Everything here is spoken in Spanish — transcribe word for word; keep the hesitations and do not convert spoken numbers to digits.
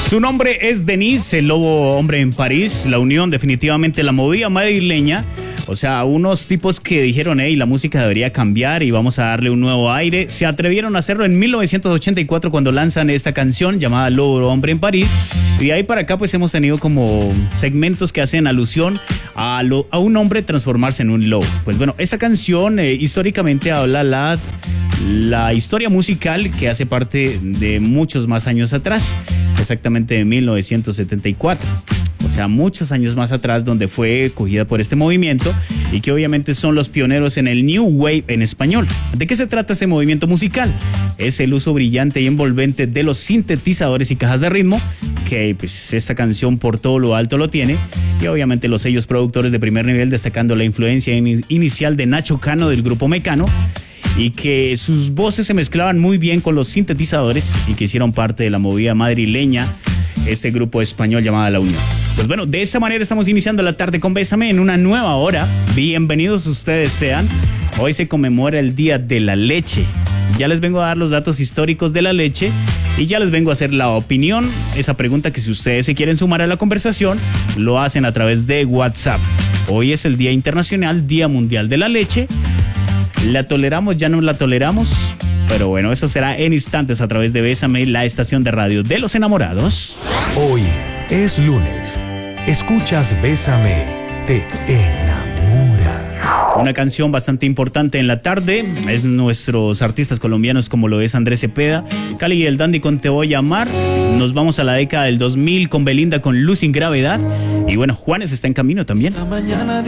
Su nombre es Denise, el lobo hombre en París. La unión definitivamente la movida madrileña. O sea, unos tipos que dijeron, hey, la música debería cambiar y vamos a darle un nuevo aire. Se atrevieron a hacerlo en mil novecientos ochenta y cuatro cuando lanzan esta canción llamada Lobo Hombre en París. Y de ahí para acá pues hemos tenido como segmentos que hacen alusión a, lo, a un hombre transformarse en un lobo. Pues bueno, esta canción eh, históricamente habla la, la historia musical que hace parte de muchos más años atrás. Exactamente de mil novecientos setenta y cuatro. O sea, muchos años más atrás, donde fue cogida por este movimiento y que obviamente son los pioneros en el New Wave en español. ¿De qué se trata este movimiento musical? Es el uso brillante y envolvente de los sintetizadores y cajas de ritmo, que pues esta canción por todo lo alto lo tiene, y obviamente los sellos productores de primer nivel destacando la influencia in- inicial de Nacho Cano del grupo Mecano, y que sus voces se mezclaban muy bien con los sintetizadores y que hicieron parte de la movida madrileña, este grupo español llamado La Unión. Pues bueno, de esa manera estamos iniciando la tarde con Bésame en una nueva hora. Bienvenidos ustedes sean. Hoy se conmemora el Día de la Leche. Ya les vengo a dar los datos históricos de la leche y ya les vengo a hacer la opinión. Esa pregunta que si ustedes se quieren sumar a la conversación, lo hacen a través de WhatsApp. Hoy es el Día Internacional, Día Mundial de la Leche. ¿La toleramos? ¿Ya no la toleramos? Pero bueno, eso será en instantes a través de Bésame, la estación de radio de los enamorados. Hoy es lunes. Escuchas Bésame, te enamora. Una canción bastante importante en la tarde. Es nuestros artistas colombianos como lo es Andrés Cepeda, Cali y el Dandy con Te Voy a Amar. Nos vamos a la década del dos mil con Belinda con Luz sin Gravedad. Y bueno, Juanes está en camino también. Esta mañana